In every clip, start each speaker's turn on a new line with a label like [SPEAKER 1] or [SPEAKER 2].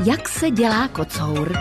[SPEAKER 1] Jak se dělá kocour?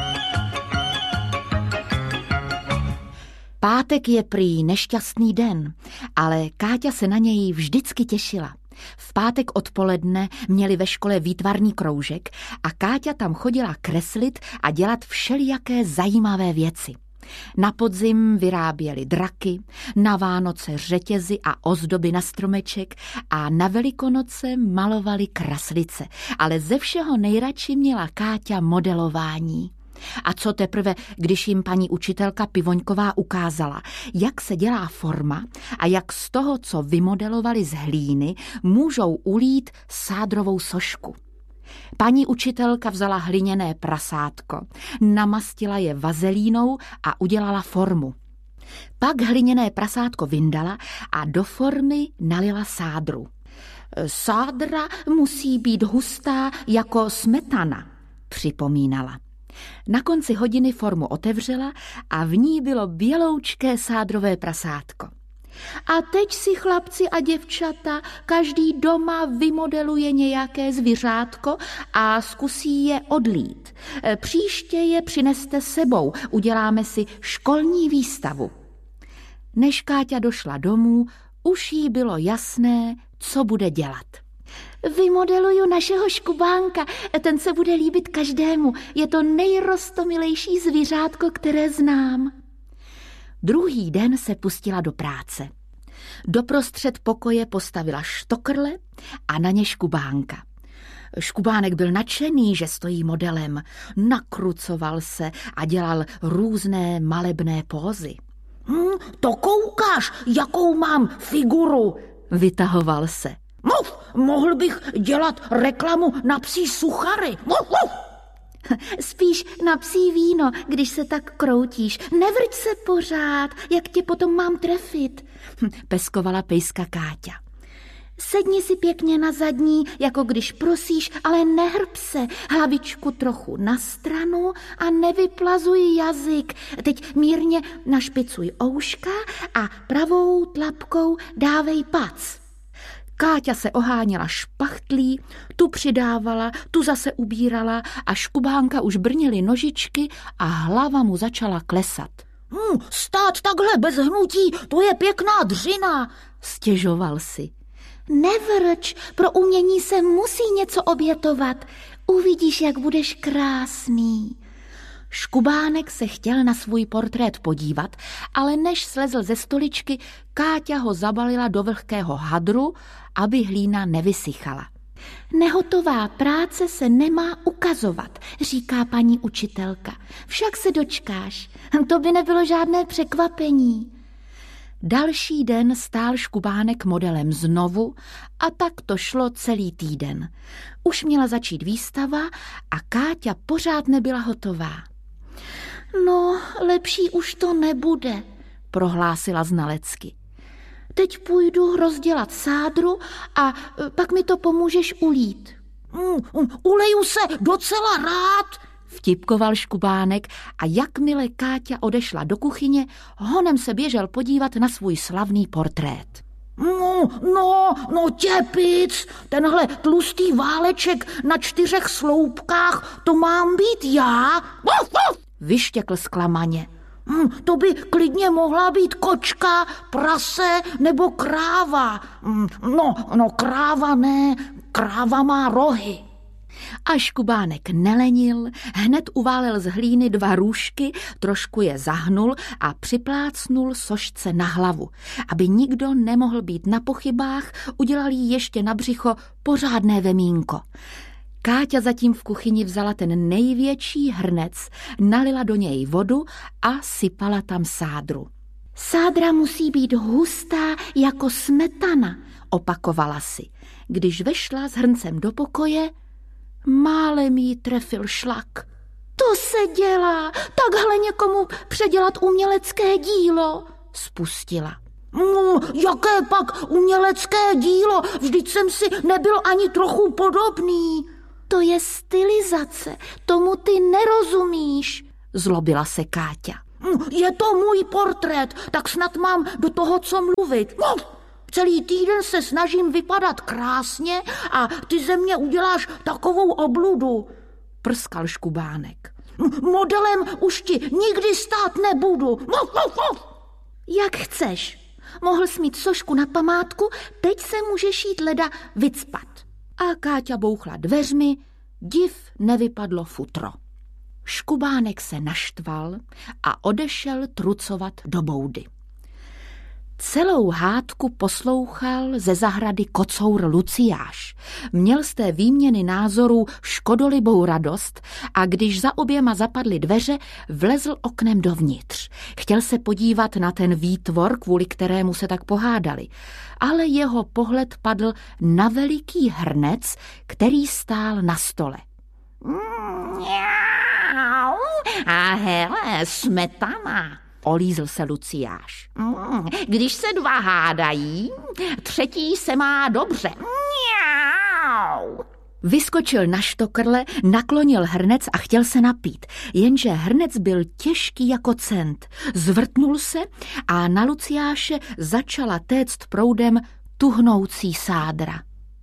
[SPEAKER 1] Pátek je prý nešťastný den, ale Káťa se na něj vždycky těšila. V pátek odpoledne měli ve škole výtvarný kroužek a Káťa tam chodila kreslit a dělat všelijaké zajímavé věci. Na podzim vyráběli draky, na Vánoce řetězy a ozdoby na stromeček a na Velikonoce malovali kraslice, ale ze všeho nejradši měla Káťa modelování. A co teprve, když jim paní učitelka Pivoňková ukázala, jak se dělá forma a jak z toho, co vymodelovali z hlíny, můžou ulít sádrovou sošku. Paní učitelka vzala hliněné prasátko, namastila je vazelínou a udělala formu. Pak hliněné prasátko vyndala a do formy nalila sádru. Sádra musí být hustá jako smetana, připomínala. Na konci hodiny formu otevřela a v ní bylo běloučké sádrové prasátko. A teď si, chlapci a děvčata, každý doma vymodeluje nějaké zvířátko a zkusí je odlít. Příště je přineste sebou, uděláme si školní výstavu. Než Káťa došla domů, už jí bylo jasné, co bude dělat. Vymodeluju našeho Škubánka, ten se bude líbit každému. Je to nejrostomilejší zvířátko, které znám. Druhý den se pustila do práce. Doprostřed pokoje postavila štokrle a na ně Škubánka. Škubánek byl nadšený, že stojí modelem. Nakrucoval se a dělal různé malebné pózy.
[SPEAKER 2] To koukáš, jakou mám figuru,
[SPEAKER 1] vytahoval se.
[SPEAKER 2] Mohl bych dělat reklamu na psí suchary.
[SPEAKER 3] Spíš na psí víno, když se tak kroutíš. Nevrť se pořád, jak tě potom mám trefit,
[SPEAKER 1] peskovala pejska Káťa.
[SPEAKER 3] Sedni si pěkně na zadní, jako když prosíš, ale nehrb se, hlavičku trochu na stranu a nevyplazuj jazyk. Teď mírně našpicuj ouška a pravou tlapkou dávej pac.
[SPEAKER 1] Káťa se oháněla špachtlí, tu přidávala, tu zase ubírala a Škubánka už brnily nožičky a hlava mu začala klesat.
[SPEAKER 2] Stát takhle bez hnutí, to je pěkná dřina,
[SPEAKER 1] stěžoval si.
[SPEAKER 3] Nevrč, pro umění se musí něco obětovat. Uvidíš, jak budeš krásný.
[SPEAKER 1] Škubánek se chtěl na svůj portrét podívat, ale než slezl ze stoličky, Káťa ho zabalila do vlhkého hadru, aby hlína nevysychala.
[SPEAKER 3] Nehotová práce se nemá ukazovat, říká paní učitelka. Však se dočkáš, to by nebylo žádné překvapení.
[SPEAKER 1] Další den stál Škubánek modelem znovu a tak to šlo celý týden. Už měla začít výstava a Káťa pořád nebyla hotová.
[SPEAKER 3] No, lepší už to nebude,
[SPEAKER 1] prohlásila znalecky.
[SPEAKER 3] Teď půjdu rozdělat sádru a pak mi to pomůžeš ulít.
[SPEAKER 2] Uleju se docela rád,
[SPEAKER 1] vtipkoval Škubánek a jakmile Káťa odešla do kuchyně, honem se běžel podívat na svůj slavný portrét.
[SPEAKER 2] No, těpic, tenhle tlustý váleček na 4 sloupkách, to mám být já?
[SPEAKER 1] Vyštěkl zklamaně.
[SPEAKER 2] To by klidně mohla být kočka, prase nebo kráva. No, kráva ne, kráva má rohy.
[SPEAKER 1] A Škubánek nelenil, hned uválel z hlíny 2 růžky, trošku je zahnul a připlácnul sošce na hlavu. Aby nikdo nemohl být na pochybách, udělal jí ještě na břicho pořádné vemínko. Káťa zatím v kuchyni vzala ten největší hrnec, nalila do něj vodu a sypala tam sádru.
[SPEAKER 3] Sádra musí být hustá jako smetana,
[SPEAKER 1] opakovala si. Když vešla s hrncem do pokoje, málem jí trefil šlak.
[SPEAKER 3] To se dělá, takhle někomu předělat umělecké dílo,
[SPEAKER 1] spustila.
[SPEAKER 2] Jaké pak umělecké dílo? Vždyť jsem si nebyl ani trochu podobný.
[SPEAKER 3] To je stylizace, tomu ty nerozumíš,
[SPEAKER 1] zlobila se Káťa.
[SPEAKER 2] Je to můj portrét, tak snad mám do toho co mluvit. Celý týden se snažím vypadat krásně a ty ze mě uděláš takovou obludu.
[SPEAKER 1] prskal Škubánek.
[SPEAKER 2] Modelem už ti nikdy stát nebudu.
[SPEAKER 3] Jak chceš. Mohl jsi mít sošku na památku, teď se můžeš jít leda vycpat.
[SPEAKER 1] A Káťa bouchla dveřmi, div nevypadlo futro. Škubánek se naštval a odešel trucovat do boudy. Celou hádku poslouchal ze zahrady kocour Luciáš. Měl z té výměny názorů škodolibou radost a když za oběma zapadly dveře, vlezl oknem dovnitř. Chtěl se podívat na ten výtvor, kvůli kterému se tak pohádali, ale jeho pohled padl na veliký hrnec, který stál na stole.
[SPEAKER 2] A hele, smetana.
[SPEAKER 1] Olízl se Luciáš.
[SPEAKER 2] Když se dva hádají, třetí se má dobře.
[SPEAKER 1] Vyskočil na štokrle, naklonil hrnec a chtěl se napít, jenže hrnec byl těžký jako cent. Zvrtnul se a na Luciáše začala téct proudem tuhnoucí sádra.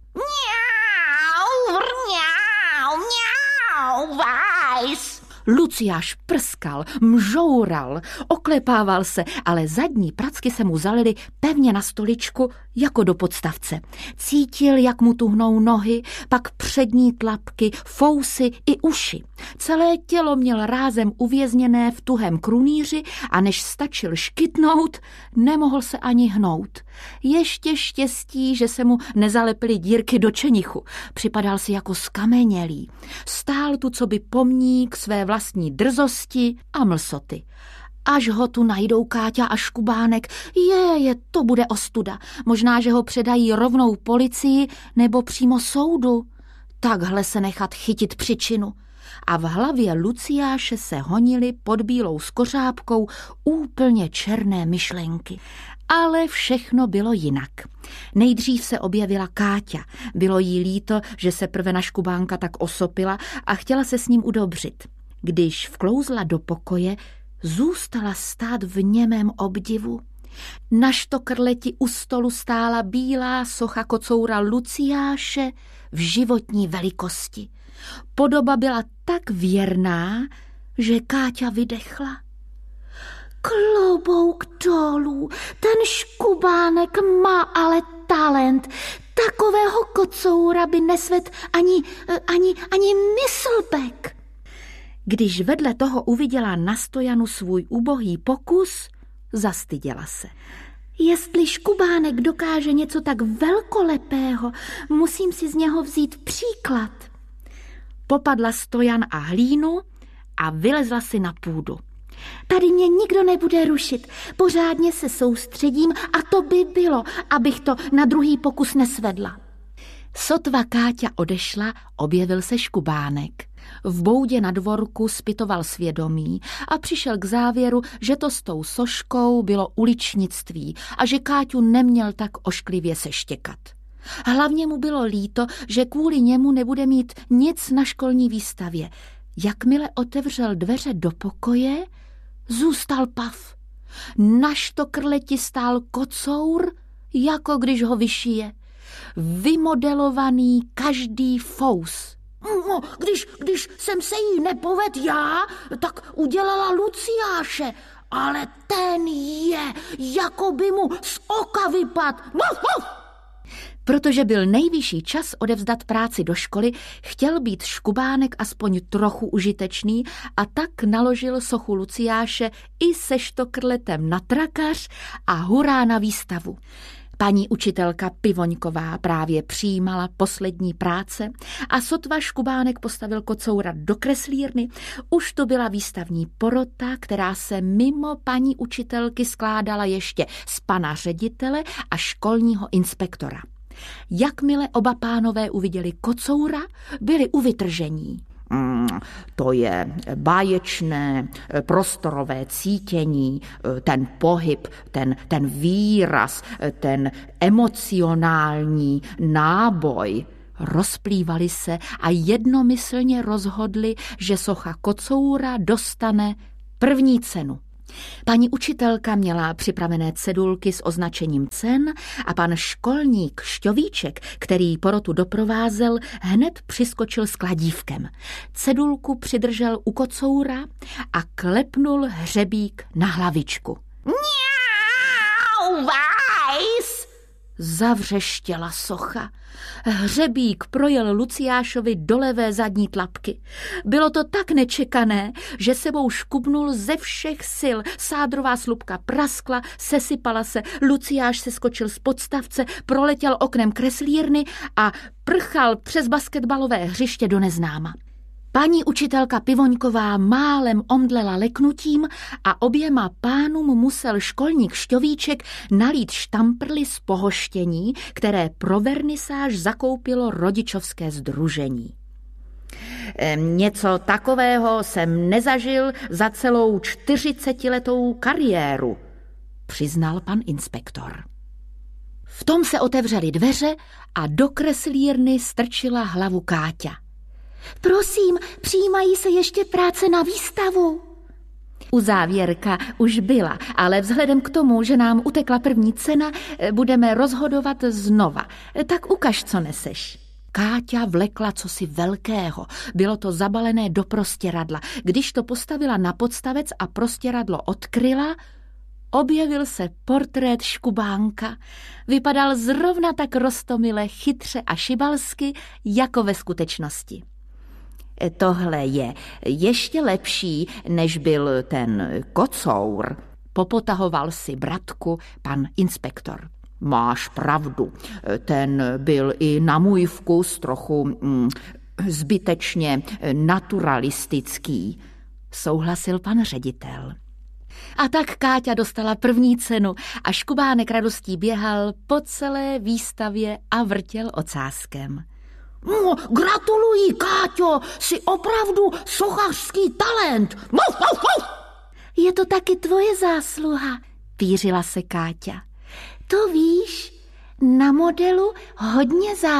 [SPEAKER 2] Vajs!
[SPEAKER 1] Luciáš prskal, mžoural, oklepával se, ale zadní pracky se mu zalily pevně na stoličku jako do podstavce. Cítil, jak mu tuhnou nohy, pak přední tlapky, fousy i uši. Celé tělo měl rázem uvězněné v tuhém krunýři a než stačil škytnout, nemohl se ani hnout. Ještě štěstí, že se mu nezalepily dírky do čenichu. Připadal si jako skamenělý. Stál tu coby pomník své vlastní drzosti a mlsoty. Až ho tu najdou Káťa a Škubánek, to bude ostuda. Možná, že ho předají rovnou policii nebo přímo soudu. Takhle se nechat chytit při činu. A v hlavě Luciáše se honily pod bílou skořápkou úplně černé myšlenky. Ale všechno bylo jinak. Nejdřív se objevila Káťa. Bylo jí líto, že se prve na Škubánka tak osopila a chtěla se s ním udobřit. Když vklouzla do pokoje, zůstala stát v němém obdivu. Na štokrleti u stolu stála bílá socha kocoura Luciáše v životní velikosti. Podoba byla tak věrná, že Káťa vydechla.
[SPEAKER 3] Klobouk dolů, ten Škubánek má ale talent. Takového kocoura by nesvedl ani myslbek.
[SPEAKER 1] Když vedle toho uviděla na stojanu svůj ubohý pokus, zastyděla se.
[SPEAKER 3] Jestli Škubánek dokáže něco tak velkolepého, musím si z něho vzít příklad.
[SPEAKER 1] Popadla stojan a hlínu a vylezla si na půdu.
[SPEAKER 3] Tady mě nikdo nebude rušit, pořádně se soustředím a to by bylo, abych to na druhý pokus nesvedla.
[SPEAKER 1] Sotva Káťa odešla, objevil se Škubánek. V boudě na dvorku zpytoval svědomí a přišel k závěru, že to s tou soškou bylo uličnictví a že Káťu neměl tak ošklivě seštěkat. Hlavně mu bylo líto, že kvůli němu nebude mít nic na školní výstavě. Jakmile otevřel dveře do pokoje, zůstal pav. Na štokrleti stál kocour, jako když ho vyšije. Vymodelovaný každý fous.
[SPEAKER 2] No, když jsem se jí nepovedl já, tak udělala Luciáše, ale ten je, jako by mu z oka vypadl.
[SPEAKER 1] Protože byl nejvyšší čas odevzdat práci do školy, chtěl být Škubánek aspoň trochu užitečný a tak naložil sochu Luciáše i se štokrletem na trakař a hurá na výstavu. Paní učitelka Pivoňková právě přijímala poslední práce a sotva Škubánek postavil kocoura do kreslírny, už to byla výstavní porota, která se mimo paní učitelky skládala ještě z pana ředitele a školního inspektora. Jakmile oba pánové uviděli kocoura, byli u vytržení. To je báječné, prostorové cítění, ten pohyb, ten výraz, ten emocionální náboj. Rozplývali se a jednomyslně rozhodli, že socha kocoura dostane první cenu. Paní učitelka měla připravené cedulky s označením cen a pan školník Šťovíček, který porotu doprovázel, hned přiskočil s kladívkem. Cedulku přidržel u kocoura a klepnul hřebík na hlavičku.
[SPEAKER 2] Mňau, Vajs!
[SPEAKER 1] Zavřeštěla socha. Hřebík projel Luciášovi do levé zadní tlapky. Bylo to tak nečekané, že sebou škubnul ze všech sil. Sádrová slupka praskla, sesypala se, Luciáš se skočil z podstavce, proletěl oknem kreslírny a prchal přes basketbalové hřiště do neznáma. Paní učitelka Pivoňková málem omdlela leknutím a oběma pánům musel školník Šťovíček nalít štamprly z pohoštění, které pro vernisáž zakoupilo rodičovské sdružení. Něco takového jsem nezažil za celou 40letou kariéru, přiznal pan inspektor. V tom se otevřely dveře a do kreslírny strčila hlavu Káťa.
[SPEAKER 3] Prosím, přijímají se ještě práce na výstavu.
[SPEAKER 1] Uzávěrka už byla, ale vzhledem k tomu, že nám utekla první cena, budeme rozhodovat znova. Tak ukaž, co neseš. Káťa vlekla cosi velkého. Bylo to zabalené do prostěradla. Když to postavila na podstavec a prostěradlo odkryla, objevil se portrét Škubánka. Vypadal zrovna tak roztomile, chytře a šibalsky, jako ve skutečnosti. Tohle je ještě lepší, než byl ten kocour, popotahoval si bratku pan inspektor. Máš pravdu, ten byl i na můj vkus trochu zbytečně naturalistický, souhlasil pan ředitel. A tak Káťa dostala první cenu a Škubánek radostí běhal po celé výstavě a vrtěl ocáskem.
[SPEAKER 2] No, gratuluji, Káťo, jsi opravdu sochařský talent.
[SPEAKER 3] Je to taky tvoje zásluha,
[SPEAKER 1] pířila se Káťa.
[SPEAKER 3] To víš, na modelu hodně záleží.